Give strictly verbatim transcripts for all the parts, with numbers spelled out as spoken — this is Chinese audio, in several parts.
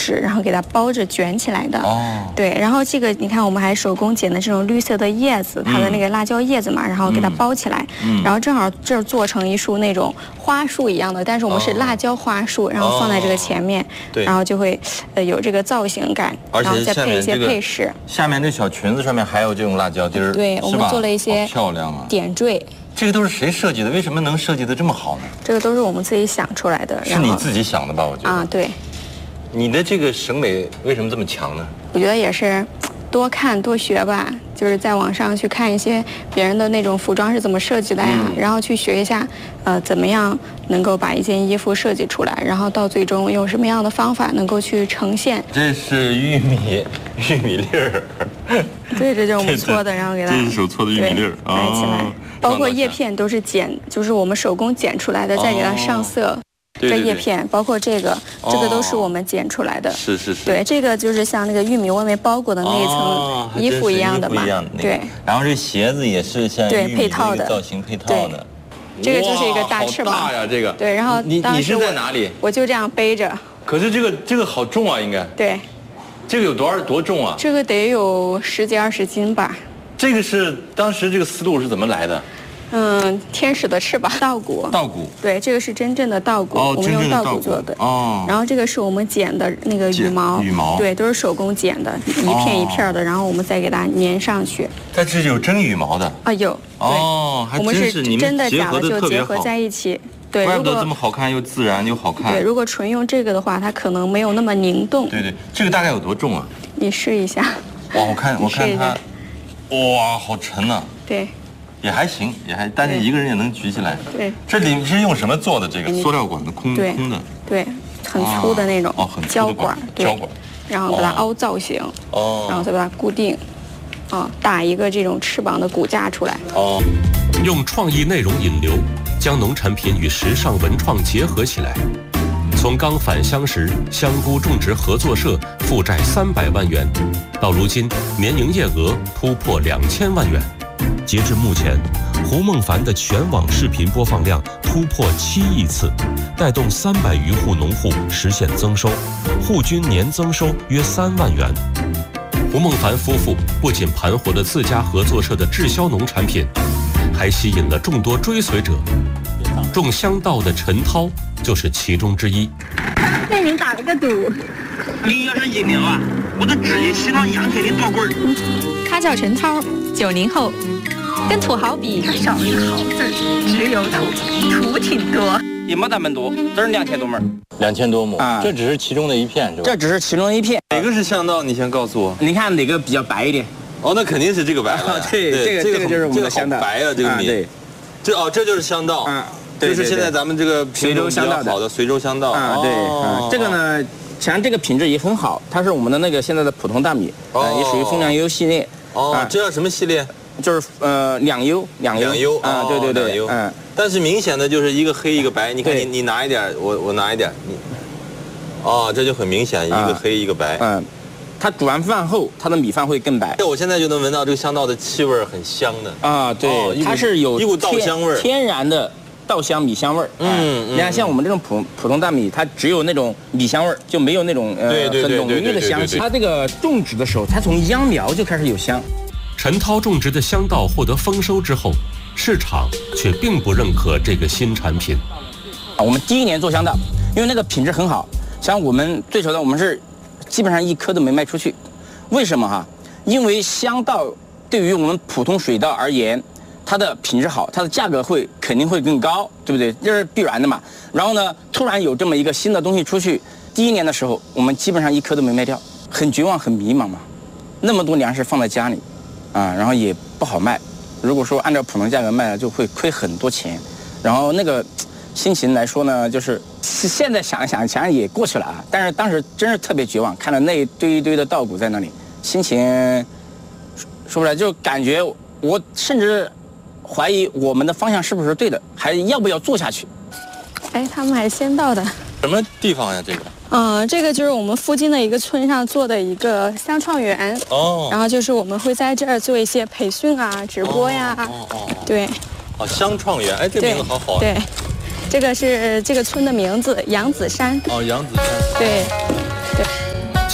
纸，然后给它包着卷起来的。哦，对，然后这个你看，我们还手工剪的这种绿色的叶子，它的那个辣椒叶子嘛，然后给它包起来，嗯、然后正好这儿做成一束那种花束一样的，但是我们是辣椒花束，然后放在这个前面，对，然后就会呃有这个造型感，然后再配一些配饰。 下面这小裙子上面还有这种辣椒丁儿， 对，我们做了一些漂亮啊点缀。 这个都是谁设计的？为什么能设计的这么好呢？ 这个都是我们自己想出来的。 是你自己想的吧？我觉得啊，对。 你的这个审美为什么这么强呢？ 我觉得也是多看多学吧，就是在网上去看一些别人的那种服装是怎么设计的呀，嗯、然后去学一下，呃，怎么样能够把一件衣服设计出来，然后到最终用什么样的方法能够去呈现。 这是玉米玉米粒儿。 对，这就是我们搓的，然后给它。 这是手搓的玉米粒儿， 摆起来。包括叶片都是剪，就是我们手工剪出来的，再给它上色。 对对对， 这叶片，包括这个，这个都是我们剪出来的。 是是是。 对，这个就是像那个玉米外面包裹的那一层衣服一样的嘛。对。 然后这鞋子也是像对配套的造型配套的。 这个就是一个大翅膀。 好大呀，这个。 对，然后你你是在哪里？ 我就这样背着。 可是这个这个好重啊，应该。 对。 这个有多少多重啊？ 这个得有十几二十斤吧。 这个是当时这个思路是怎么来的？ 嗯，天使的翅膀，稻谷。 稻谷。 对，这个是真正的稻谷，哦、我们用稻谷做的。哦。然后这个是我们剪的那个羽毛。 羽毛。 对，都是手工剪的，一片一片的，然后我们再给它粘上去。 它是有真羽毛的。 啊，有。 哦，还真是你们真的假的就结合在一起。对， 怪不得这么好看，又自然又好看。 对，如果纯用这个的话，它可能没有那么凝动。 对对，这个大概有多重啊？ 你试一下。 哇，我看我看它，哇，好沉呐。 对。 也还行，也还，但是一个人也能举起来。 对。 这里是用什么做的？这个塑料管子，空空的。 对，很粗的那种。 哦，很粗胶管。 胶管。 然后把它凹造型。哦。然后再把它固定。啊，打一个这种翅膀的骨架出来。 哦。 用创意内容引流，将农产品与时尚文创结合起来。从刚返乡时香菇种植合作社负债三百万元，到如今年营业额突破两千万元。截至目前，胡梦凡的全网视频播放量突破七亿次，带动三百余户农户实现增收，户均年增收约三万元。胡梦凡夫妇不仅盘活了自家合作社的滞销农产品，还吸引了众多追随者。种香稻的陈涛就是其中之一。 被您打了个赌。 你要是赢了啊，我就直接洗到阳台里倒棍儿。他叫陈涛，九零后，跟土豪比， 他少一个豪字，只有土，土挺多。 也没咱们多，这是两千多亩。 两千多亩啊，这只是其中的一片是吧？ 这只是其中一片。 哪个是香稻？你先告诉我。 你看哪个比较白一点？ 哦，那肯定是这个白了。 对，这个这个就是我们的香稻。 白啊，这个米。对。这哦，这就是香稻。嗯。就是现在咱们这个随州香稻好的随州香稻啊，对啊，这个呢，像这个品质也很好，它是我们的那个现在的普通大米，啊，也属于丰粮优系列。 哦，这叫什么系列？ 就是呃两优两两优啊，对对对， 嗯。但是明显的就是一个黑一个白，你看你你拿一点，我我拿一点，你，哦，这就很明显，一个黑一个白。 嗯，它煮完饭后，它的米饭会更白。 我现在就能闻到这个香稻的气味，很香的。 啊，对，它是有一股稻香味， 天然的。稻香米香味儿，嗯，你看像我们这种普普通大米，它只有那种米香味儿，就没有那种呃很浓郁的香气。它这个种植的时候，它从秧苗就开始有香。 陈涛种植的香稻获得丰收之后，市场却并不认可这个新产品。 啊，我们第一年做香稻，因为那个品质很好，像我们最初的我们是基本上一颗都没卖出去。为什么哈？因为香稻对于我们普通水稻而言，它的品质好，它的价格会肯定会更高，对不对？这是必然的嘛。然后呢，突然有这么一个新的东西出去，第一年的时候，我们基本上一颗都没卖掉，很绝望，很迷茫嘛。那么多粮食放在家里，啊，然后也不好卖。如果说按照普通价格卖了，就会亏很多钱。然后那个心情来说呢，就是现在想一想，想想也过去了啊。但是当时真是特别绝望，看到那一堆一堆的稻谷在那里，心情说不出来，就感觉我甚至怀疑我们的方向是不是对的，还要不要做下去？ 哎，他们还先到的。 什么地方呀？这个？ 嗯，这个就是我们附近的一个村上做的一个香创园。哦。然后就是我们会在这儿做一些培训啊、直播呀。哦哦。对。 哦，香创园，哎，这名字好好。 对。这个是这个村的名字，杨子山。 哦，杨子山。 对。对。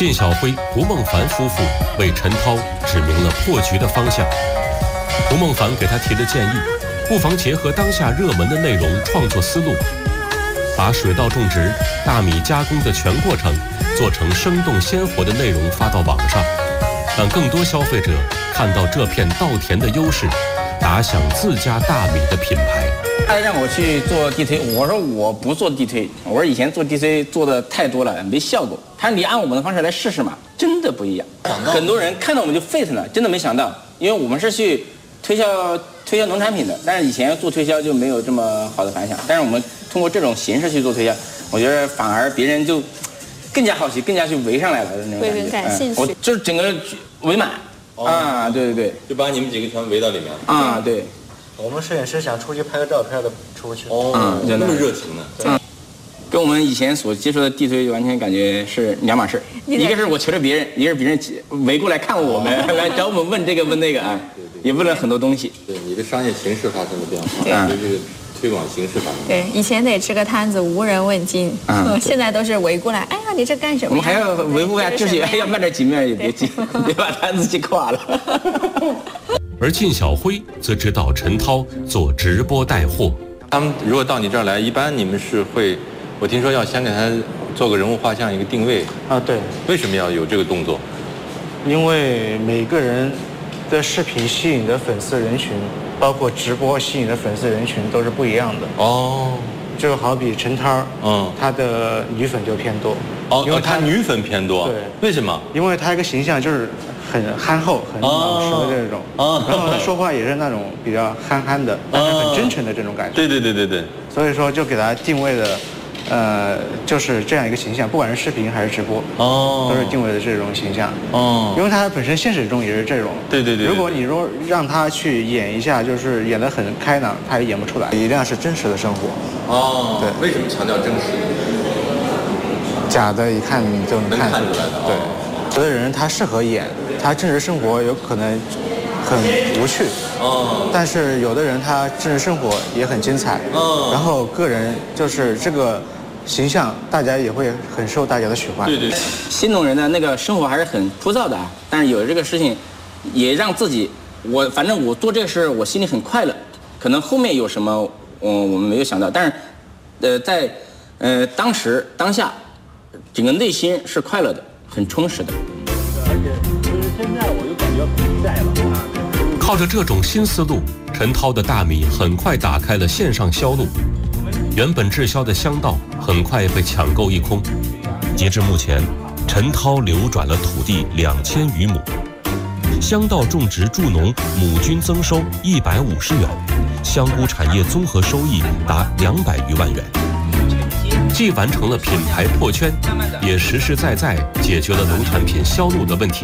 靳晓辉、胡梦凡夫妇为陈涛指明了破局的方向。胡梦凡给他提了建议，不妨结合当下热门的内容创作思路，把水稻种植、大米加工的全过程做成生动鲜活的内容发到网上，让更多消费者看到这片稻田的优势，打响自家大米的品牌。 他让我去做地推，我说我不做地推，我说以前做地推做的太多了，没效果。他说你按我们的方式来试试嘛，真的不一样。很多人看到我们就沸腾了，真的没想到，因为我们是去推销推销农产品的，但是以前做推销就没有这么好的反响。但是我们通过这种形式去做推销，我觉得反而别人就更加好奇，更加去围上来了那种感觉。 会更感兴趣。 我就是整个围满、哦、啊，对对对， 就把你们几个全围到里面啊，对。 我们摄影师想出去拍个照片都出不去。 哦，嗯、真的那么热情呢。 嗯，跟我们以前所接触的地推完全感觉是两码事。一个是我求着别人，一个是别人围过来看我们，哦、来找我们问这个问那个啊，对对对，也问了很多东西。 对，你的商业形势发生了变化，对这个推广形式发生了。 对，以前得支个摊子无人问津，嗯、现在都是围过来，哎呀，你这干什么？ 我们还要维护一下秩序，还要卖点几面也别急，别把摊子挤垮了。 而靳晓辉则指导陈涛做直播带货。 他们如果到你这儿来，一般你们是会，我听说要先给他做个人物画像，一个定位啊。对。 为什么要有这个动作？ 因为每个人的视频吸引的粉丝人群，包括直播吸引的粉丝人群都是不一样的。 哦。 就好比陈涛，嗯，他的女粉就偏多。 哦，因为他女粉偏多。 对。 为什么？ 因为他一个形象就是很憨厚、很老实的这种，哦、然后他说话也是那种比较憨憨的，但是很真诚的这种感觉。 对对对对对。 所以说就给他定位的，呃，就是这样一个形象，不管是视频还是直播，哦，都是定位的这种形象。哦。因为他本身现实中也是这种。 对对对。 如果你说让他去演一下，就是演得很开朗，他也演不出来。一定要是真实的生活。 哦。对。为什么强调真实？ 假的，一看你就能看出来的。 对。有的人他适合演，他真实生活有可能很无趣，哦，但是有的人他真实生活也很精彩，哦，然后个人就是这个形象，大家也会很受大家的喜欢。 对对，新农人的那个生活还是很枯燥的啊，但是有这个事情，也让自己，我反正我做这个事，我心里很快乐，可能后面有什么，嗯，我们没有想到，但是，呃，在呃当时当下，整个内心是快乐的。很充实的， 而且其实现在我就感觉不在了啊。 靠着这种新思路，陈涛的大米很快打开了线上销路，原本滞销的香稻很快被抢购一空。截至目前，陈涛流转了土地两千余亩，香稻种植助农亩均增收一百五十元，香菇产业综合收益达两百余万元。既完成了品牌破圈，也实实在在解决了农产品销路的问题。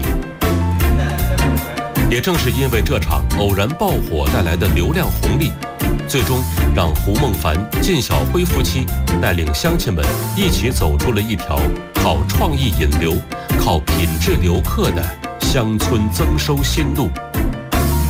也正是因为这场偶然爆火带来的流量红利，最终让胡梦凡、靳晓辉夫妻带领乡亲们一起走出了一条靠创意引流、靠品质留客的乡村增收新路。